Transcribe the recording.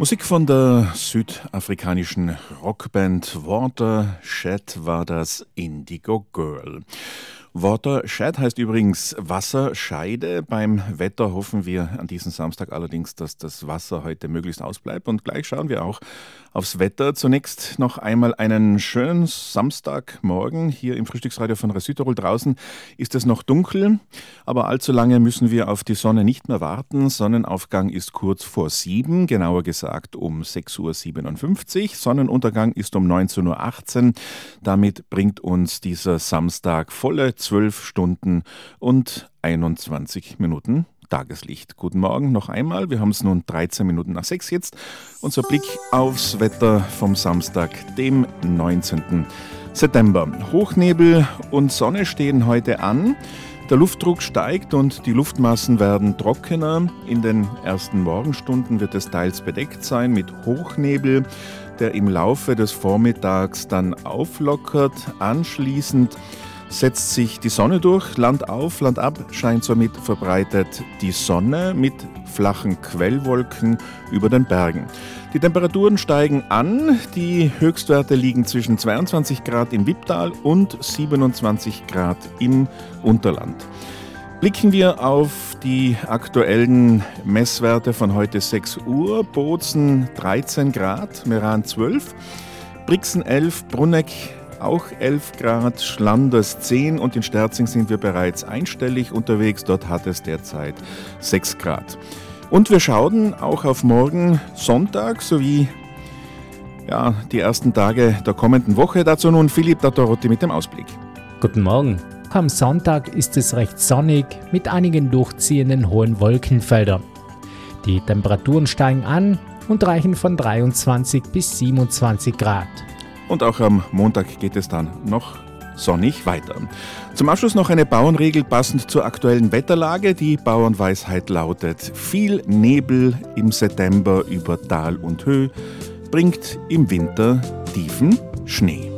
Musik von der südafrikanischen Rockband Watershed war das Indigo Girl. Watershed heißt übrigens Wasserscheide. Beim Wetter hoffen wir an diesem Samstag allerdings, dass das Wasser heute möglichst ausbleibt. Und gleich schauen wir auch aufs Wetter. Zunächst noch einmal einen schönen Samstagmorgen hier im Frühstücksradio von Südtirol. Draußen ist es noch dunkel, aber allzu lange müssen wir auf die Sonne nicht mehr warten. Sonnenaufgang ist kurz vor 7, genauer gesagt um 6.57 Uhr. Sonnenuntergang ist um 19.18 Uhr. Damit bringt uns dieser Samstag volle 12 Stunden und 21 Minuten Tageslicht. Guten Morgen noch einmal. Wir haben es nun 13 Minuten nach 6 jetzt. Unser Blick aufs Wetter vom Samstag, dem 19. September. Hochnebel und Sonne stehen heute an. Der Luftdruck steigt und die Luftmassen werden trockener. In den ersten Morgenstunden wird es teils bedeckt sein mit Hochnebel, der im Laufe des Vormittags dann auflockert. Anschließend setzt sich die Sonne durch, Land auf, Land ab, scheint somit verbreitet die Sonne mit flachen Quellwolken über den Bergen. Die Temperaturen steigen an, die Höchstwerte liegen zwischen 22 Grad im Wipptal und 27 Grad im Unterland. Blicken wir auf die aktuellen Messwerte von heute 6 Uhr. Bozen 13 Grad, Meran 12, Brixen 11, Brunegg auch 11 Grad, Schlanders 10 und in Sterzing sind wir bereits einstellig unterwegs. Dort hat es derzeit 6 Grad. Und wir schauen auch auf morgen Sonntag sowie die ersten Tage der kommenden Woche. Dazu nun Philipp Dattorotti mit dem Ausblick. Guten Morgen. Am Sonntag ist es recht sonnig mit einigen durchziehenden hohen Wolkenfeldern. Die Temperaturen steigen an und reichen von 23 bis 27 Grad. Und auch am Montag geht es dann noch sonnig weiter. Zum Abschluss noch eine Bauernregel passend zur aktuellen Wetterlage. Die Bauernweisheit lautet: Viel Nebel im September über Tal und Höhe bringt im Winter tiefen Schnee.